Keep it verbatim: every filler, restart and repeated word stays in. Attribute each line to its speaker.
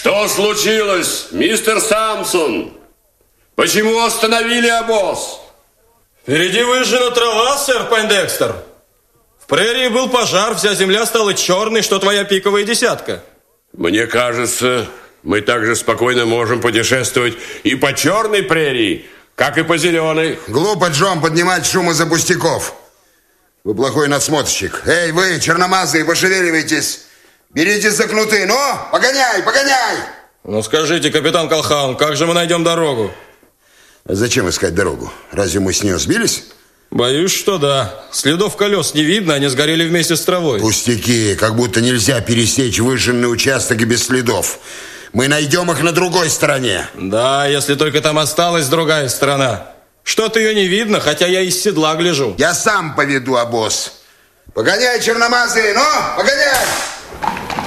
Speaker 1: Что случилось, мистер Самсон? Почему остановили обоз?
Speaker 2: Впереди выжжена трава, сэр Пойндекстер. В прерии был пожар, вся земля стала черной, что твоя пиковая десятка.
Speaker 1: Мне кажется, мы также спокойно можем путешествовать и по черной прерии, как и по зеленой.
Speaker 3: Глупо, Джон, поднимать шум из-за пустяков. Вы плохой надсмотрщик. Эй, вы, черномазые, пошевеливайтесь. Беритесь за кнуты. Ну, погоняй, погоняй.
Speaker 2: Ну, скажите, капитан Колхаун, как же мы найдем дорогу?
Speaker 3: А зачем искать дорогу? Разве мы с нее сбились?
Speaker 2: Боюсь, что да. Следов колес не видно, они сгорели вместе с травой.
Speaker 3: Пустяки, как будто нельзя пересечь выжженный участок и без следов. Мы найдем их на другой стороне.
Speaker 2: Да, если только там осталась другая сторона. Что-то ее не видно, хотя я из седла гляжу.
Speaker 3: Я сам поведу обоз. Погоняй, черномазые, ну, погоняй!